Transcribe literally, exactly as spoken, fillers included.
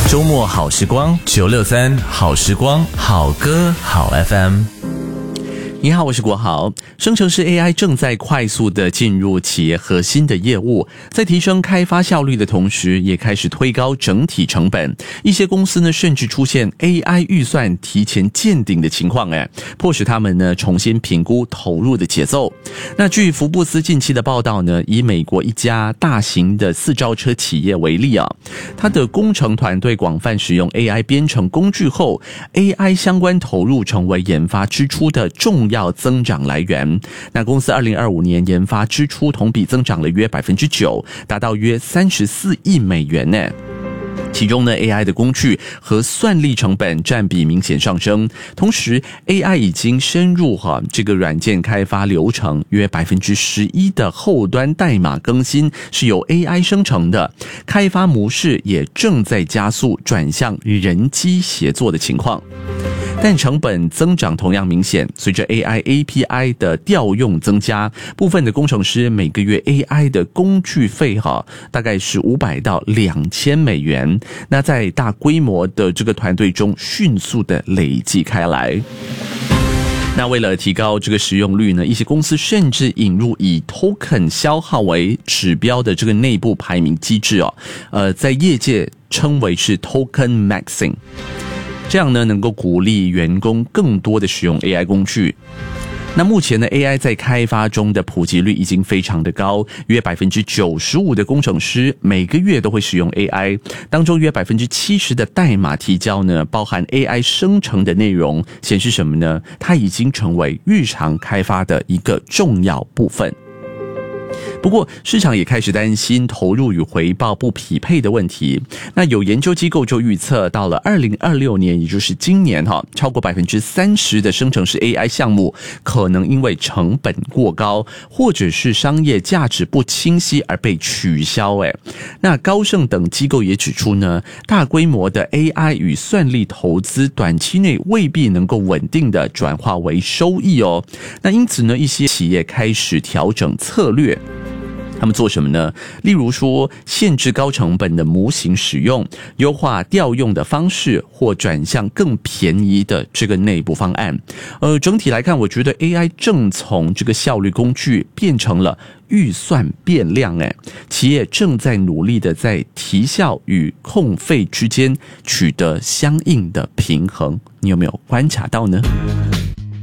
周末好时光，九六三好时光，好歌好 F M。你好，我是国豪。生成式 A I 正在快速的进入企业核心的业务，在提升开发效率的同时，也开始推高整体成本。一些公司呢，甚至出现 A I 预算提前见顶的情况，哎，迫使他们呢重新评估投入的节奏。那据福布斯近期的报道呢，以美国一家大型的四兆车企业为例啊，它的工程团队广泛使用 A I 编程工具后 ，A I 相关投入成为研发支出的重要要增长来源。那公司二零二五年研发支出同比增长了约 百分之九， 达到约三十四亿美元呢。其中呢 A I 的工具和算力成本占比明显上升，同时 A I 已经深入哈这个软件开发流程，约 百分之十一 的后端代码更新是由 A I 生成的，开发模式也正在加速转向人机协作的情况。但成本增长同样明显，随着 A I A P I 的调用增加，部分的工程师每个月 A I 的工具费哈，大概是五百到两千美元。那在大规模的这个团队中迅速的累积开来。那为了提高这个使用率呢，一些公司甚至引入以 token 消耗为指标的这个内部排名机制哦，呃，在业界称为是 token maxing。这样呢，能够鼓励员工更多的使用 A I 工具。那目前呢 A I 在开发中的普及率已经非常的高，约 百分之九十五 的工程师每个月都会使用 A I， 当中约 百分之七十 的代码提交呢包含 A I 生成的内容，显示什么呢？它已经成为日常开发的一个重要部分。不过市场也开始担心投入与回报不匹配的问题。那有研究机构就预测，到了二零二六年，也就是今年哈，超过 百分之三十 的生成式 A I 项目可能因为成本过高或者是商业价值不清晰而被取消。诶那高盛等机构也指出呢，大规模的 A I 与算力投资短期内未必能够稳定的转化为收益哦。那因此呢，一些企业开始调整策略。他们做什么呢？例如说，限制高成本的模型使用，优化调用的方式，或转向更便宜的这个内部方案。呃，整体来看，我觉得 A I 正从这个效率工具变成了预算变量。诶，企业正在努力的在提效与控费之间取得相应的平衡。你有没有观察到呢？